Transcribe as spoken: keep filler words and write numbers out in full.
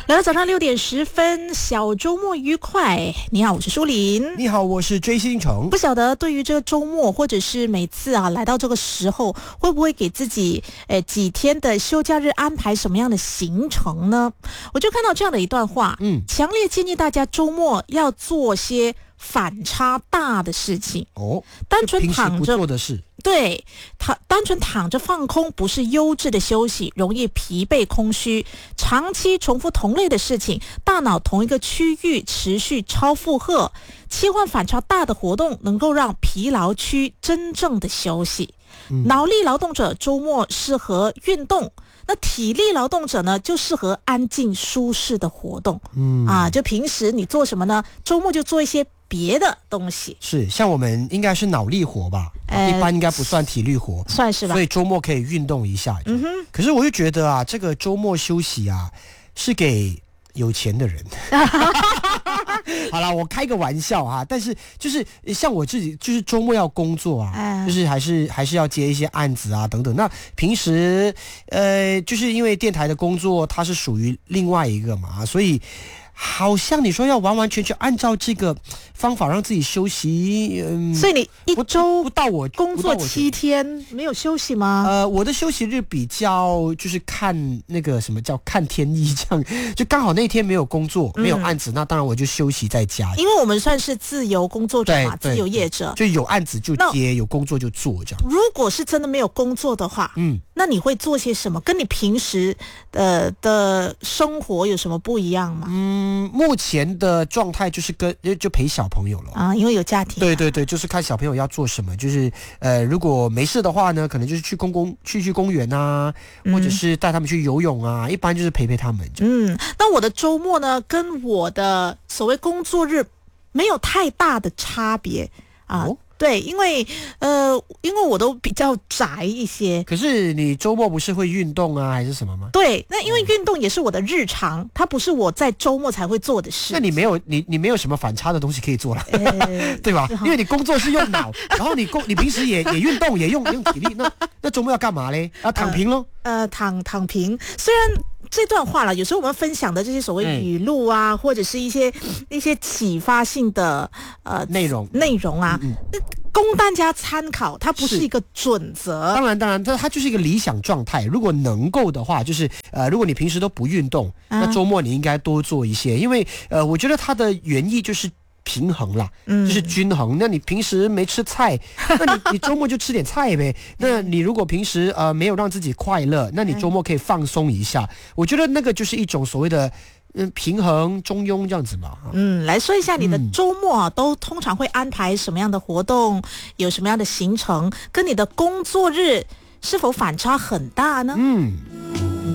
来到早上六点十分，小周末愉快。你好，我是舒琳。 你好，我是追星虫。 不晓得对于这个周末，或者是每次啊来到这个时候，会不会给自己诶几天的休假日安排什么样的行程呢？我就看到这样的一段话，嗯，强烈建议大家周末要做些反差大的事情哦， 单纯躺着平时不做的事。 对，躺单纯躺着放空不是优质的休息，容易疲惫空虚。长期重复同类的事情，大脑同一个区域持续超负荷。切换反差大的活动，能够让疲劳区真正的休息。嗯、脑力劳动者周末适合运动。那体力劳动者呢，就适合安静舒适的活动。嗯啊，就平时你做什么呢？周末就做一些别的东西。 是，像我们应该是脑力活吧，呃、一般应该不算体力活， 算是吧。 所以周末可以运动一下。嗯哼。可是我就觉得啊，这个周末休息啊，是给有钱的人。好啦，我开个玩笑哈，但是就是像我自己，就是周末要工作啊，嗯、就是还是还是要接一些案子啊等等。那平时呃，就是因为电台的工作，它是属于另外一个嘛，所以好像你说要完完全全按照这个方法让自己休息，嗯， 所以你一周不到我工作七天没有休息吗？ 呃，我的休息日比较就是看那个什么叫看天意，这样就刚好那天没有工作，没有案子，嗯、那当然我就休息在家。 因为我们算是自由工作者嘛，自由业者， 就有案子就接，有工作就做这样。 如果是真的没有工作的话，嗯，那你会做些什么？跟你平时呃的生活有什么不一样吗？ 嗯。嗯，目前的状态就是跟就陪小朋友了啊，因为有家庭、啊。 对对对，就是看小朋友要做什么，就是呃，如果没事的话呢，可能就是去公公去去公园啊，嗯、或者是带他们去游泳啊，一般就是陪陪他们。 嗯，那我的周末呢，跟我的所谓工作日没有太大的差别啊。哦对，因为呃，因为我都比较宅一些。 可是你周末不是会运动啊，还是什么吗？ 对，那因为运动也是我的日常，嗯、它不是我在周末才会做的事。 那你没有你你没有什么反差的东西可以做了，呃、对吧？因为你工作是用脑，然后你工你平时也也运动，也用用体力，那那周末要干嘛嘞？啊，躺平咯。 呃，呃躺躺平，虽然。这段话了，有时候我们分享的这些所谓语录啊，嗯、或者是一些一些启发性的呃内容内容啊，嗯嗯供大家参考，它不是一个准则。 当然，当然，它它就是一个理想状态。如果能够的话，就是呃，如果你平时都不运动，啊、那周末你应该多做一些，因为呃，我觉得它的原意就是平衡啦，嗯、就是均衡。那你平时没吃菜，那你你周末就吃点菜呗。那你如果平时呃没有让自己快乐，那你周末可以放松一下。我觉得那个就是一种所谓的。嗯，平衡中庸这样子嘛。 嗯，来说一下你的周末、啊嗯、都通常会安排什么样的活动，有什么样的行程，跟你的工作日是否反差很大呢？ 嗯。